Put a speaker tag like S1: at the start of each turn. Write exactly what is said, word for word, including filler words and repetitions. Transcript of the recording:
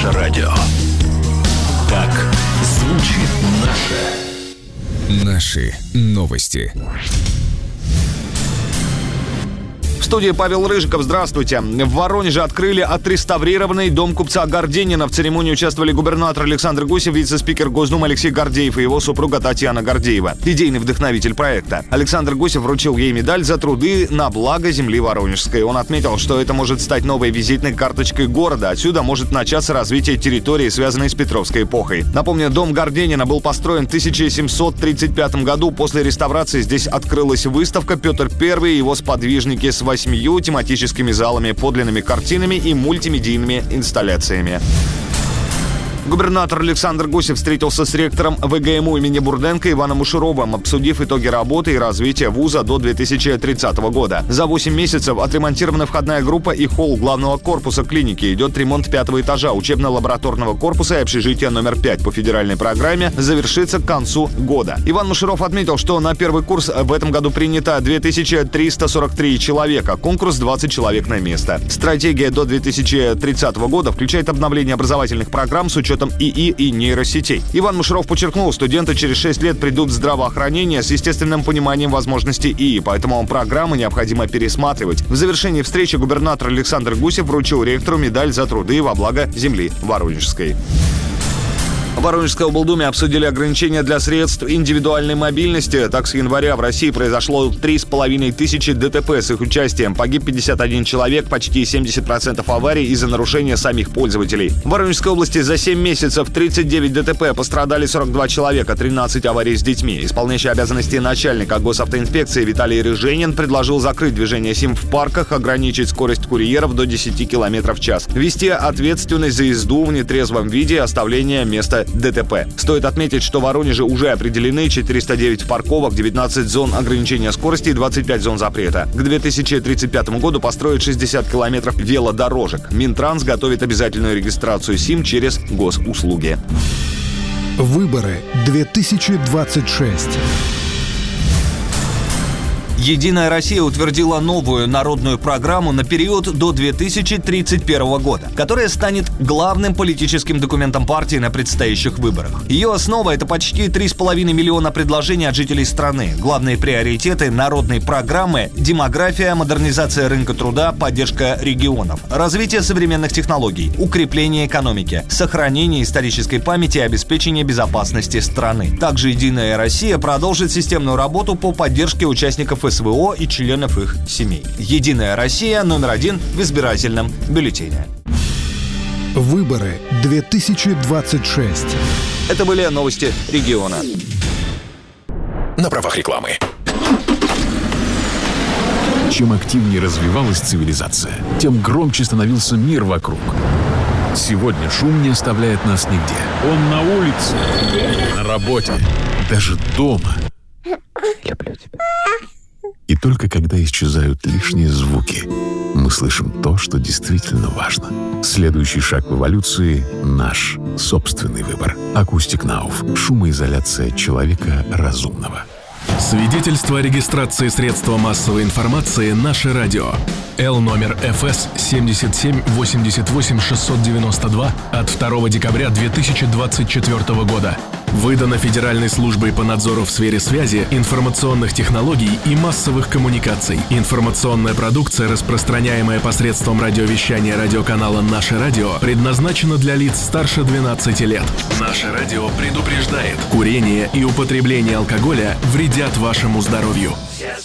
S1: Наше радио. Так звучит наше.
S2: Наши новости.
S3: В студии Павел Рыжиков. Здравствуйте. В Воронеже открыли отреставрированный дом купца Горденина. В церемонии участвовали губернатор Александр Гусев, вице-спикер Госдумы Алексей Гордеев и его супруга Татьяна Гордеева, идейный вдохновитель проекта. Александр Гусев вручил ей медаль за труды на благо земли Воронежской. Он отметил, что это может стать новой визитной карточкой города. Отсюда может начаться развитие территории, связанной с Петровской эпохой. Напомню, дом Горденина был построен в тысяча семьсот тридцать пятом году. После реставрации здесь открылась выставка «Петр Первый и его сподвижники» с восьмью тематическими залами, подлинными картинами и мультимедийными инсталляциями. Губернатор Александр Гусев встретился с ректором ВГМУ имени Бурденко Иваном Ушуровым, обсудив итоги работы и развития вуза до две тысячи тридцатого года. За восемь месяцев отремонтирована входная группа и холл главного корпуса клиники. Идет ремонт пятого этажа, учебно-лабораторного корпуса и общежития номер пять по федеральной программе завершится к концу года. Иван Ушуров отметил, что на первый курс в этом году принято две тысячи триста сорок три человека, конкурс двадцать человек на место. Стратегия до две тысячи тридцатого года включает обновление образовательных программ с учетом ИИ и нейросетей. Иван Мушаров подчеркнул, студенты через шесть лет придут в здравоохранение с естественным пониманием возможностей ИИ, поэтому программы необходимо пересматривать. В завершении встречи губернатор Александр Гусев вручил ректору медаль за труды во благо земли Воронежской. В Воронежской облдуме обсудили ограничения для средств индивидуальной мобильности. Так, с января в России произошло три с половиной тысячи ДТП с их участием. Погиб пятьдесят один человек, почти семьдесят процентов аварий из-за нарушения самих пользователей. В Воронежской области за семь месяцев тридцать девять ДТП, пострадали сорок два человека, тринадцать аварий с детьми. Исполняющий обязанности начальника госавтоинспекции Виталий Рыженин предложил закрыть движение СИМ в парках, ограничить скорость курьеров до десяти километров в час, ввести ответственность за езду в нетрезвом виде и оставление места ДТП. Стоит отметить, что в Воронеже уже определены четыреста девять парковок, девятнадцать зон ограничения скорости и двадцать пять зон запрета. К две тысячи тридцать пятому году построят шестьдесят километров велодорожек. Минтранс готовит обязательную регистрацию СИМ через госуслуги.
S4: Выборы две тысячи двадцать шесть.
S3: Единая Россия утвердила новую народную программу на период до две тысячи тридцать первого года, которая станет главным политическим документом партии на предстоящих выборах. Ее основа – это почти три с половиной миллиона предложений от жителей страны. Главные приоритеты народной программы – демография, модернизация рынка труда, поддержка регионов, развитие современных технологий, укрепление экономики, сохранение исторической памяти и обеспечение безопасности страны. Также Единая Россия продолжит системную работу по поддержке участников СВО и членов их семей. Единая Россия номер один в избирательном бюллетене.
S4: Выборы две тысячи двадцать шесть.
S3: Это были новости региона.
S1: На правах рекламы.
S5: Чем активнее развивалась цивилизация, тем громче становился мир вокруг. Сегодня шум не оставляет нас нигде. Он на улице, на работе, даже дома.
S6: Люблю тебя.
S5: И только когда исчезают лишние звуки, мы слышим то, что действительно важно. Следующий шаг в эволюции — наш собственный выбор. Acoustic Nauf. Шумоизоляция человека разумного.
S7: Свидетельство о регистрации средства массовой информации «Наше радио». Л номер эф эс семьдесят семь восемьдесят восемь шестьсот девяносто два от второго декабря две тысячи двадцать четвёртого года. Выдано Федеральной службой по надзору в сфере связи, информационных технологий и массовых коммуникаций. Информационная продукция, распространяемая посредством радиовещания радиоканала «Наше радио», предназначена для лиц старше двенадцати лет. «Наше радио» предупреждает: курение и употребление алкоголя вредят вашему здоровью.